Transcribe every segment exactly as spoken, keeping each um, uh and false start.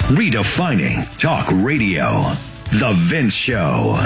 Redefining talk radio. The Vince Show.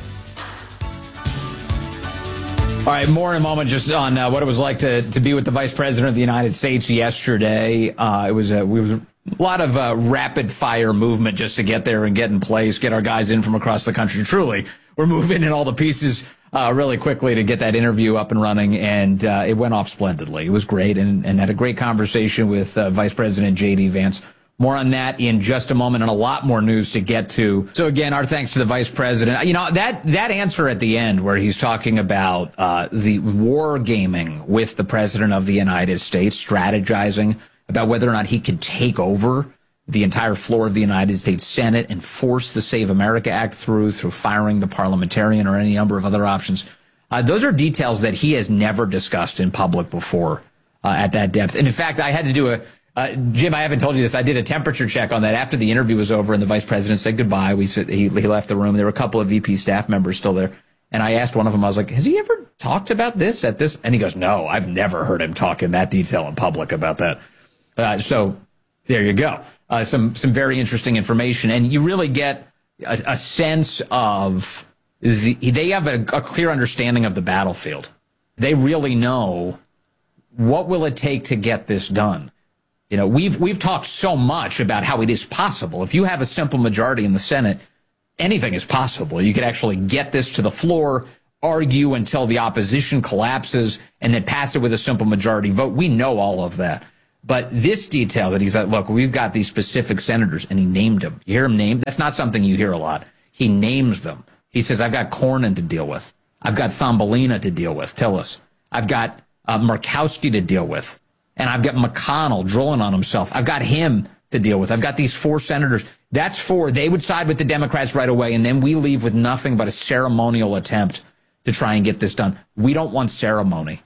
All right, more in a moment just on uh, what it was like to, to be with the Vice President of the United States yesterday. Uh, it was a, we was a lot of uh, rapid-fire movement just to get there and get in place, get our guys in from across the country. Truly, we're moving in all the pieces uh, really quickly to get that interview up and running, and uh, it went off splendidly. It was great, and, and had a great conversation with uh, Vice President J D. Vance. More on that in just a moment, and a lot more news to get to. So again, our thanks to the Vice President. You know, that that answer at the end where he's talking about uh, the war gaming with the President of the United States, strategizing about whether or not he could take over the entire floor of the United States Senate and force the Save America Act through, through firing the parliamentarian or any number of other options. Uh, those are details that he has never discussed in public before uh, at that depth. And in fact, I had to do a Uh, Jim, I haven't told you this. I did a temperature check on that after the interview was over and the Vice President said goodbye. We said he, he left the room. There were a couple of V P staff members still there. And I asked one of them, I was like, has he ever talked about this at this? And he goes, no, I've never heard him talk in that detail in public about that. Uh, so there you go. Uh, some, some very interesting information. And you really get a, a sense of the, they have a, a clear understanding of the battlefield. They really know what will it take to get this done. You know, we've we've talked so much about how it is possible. If you have a simple majority in the Senate, anything is possible. You could actually get this to the floor, argue until the opposition collapses, and then pass it with a simple majority vote. We know all of that. But this detail that he's like, look, we've got these specific senators, and he named them. You hear him name? That's not something you hear a lot. He names them. He says, I've got Cornyn to deal with. I've got Thumbelina to deal with, Tillis. I've got uh, Murkowski to deal with. And I've got McConnell drooling on himself. I've got him to deal with. I've got these four senators. That's four. They would side with the Democrats right away, and then we leave with nothing but a ceremonial attempt to try and get this done. We don't want ceremony.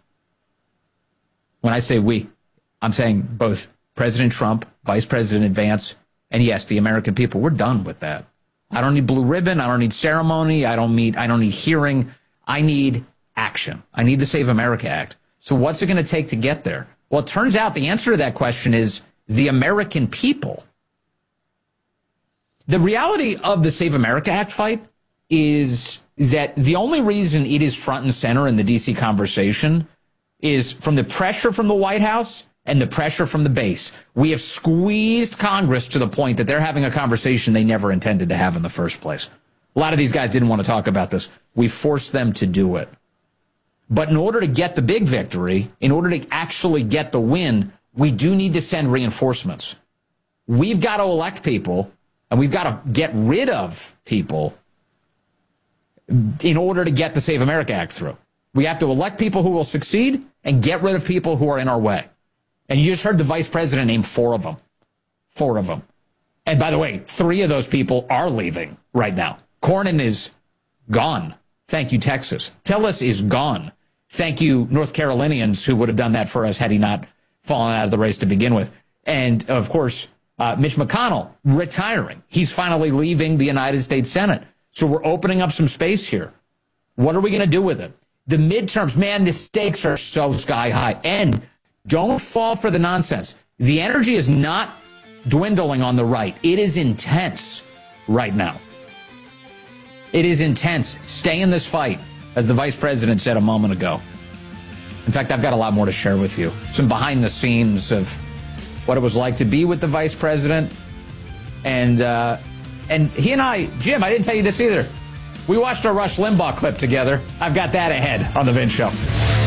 When I say we, I'm saying both President Trump, Vice President Vance, and yes, the American people. We're done with that. I don't need blue ribbon. I don't need ceremony. I don't need, I don't need hearing. I need action. I need the Save America Act. So what's it going to take to get there? Well, it turns out the answer to that question is the American people. The reality of the Save America Act fight is that the only reason it is front and center in the D C conversation is from the pressure from the White House and the pressure from the base. We have squeezed Congress to the point that they're having a conversation they never intended to have in the first place. A lot of these guys didn't want to talk about this. We forced them to do it. But in order to get the big victory, in order to actually get the win, we do need to send reinforcements. We've got to elect people, and we've got to get rid of people in order to get the Save America Act through. We have to elect people who will succeed and get rid of people who are in our way. And you just heard the Vice President name four of them. Four of them. And by the way, three of those people are leaving right now. Cornyn is gone. Thank you, Texas. Tillis is gone. Thank you, North Carolinians, who would have done that for us had he not fallen out of the race to begin with. And, of course, uh, Mitch McConnell retiring. He's finally leaving the United States Senate. So we're opening up some space here. What are we going to do with it? The midterms, man, the stakes are so sky high. And don't fall for the nonsense. The energy is not dwindling on the right. It is intense right now. It is intense. Stay in this fight, as the Vice President said a moment ago. In fact, I've got a lot more to share with you. Some behind the scenes of what it was like to be with the Vice President. And, uh, and he and I, Jim, I didn't tell you this either. We watched our Rush Limbaugh clip together. I've got that ahead on The Vince Show.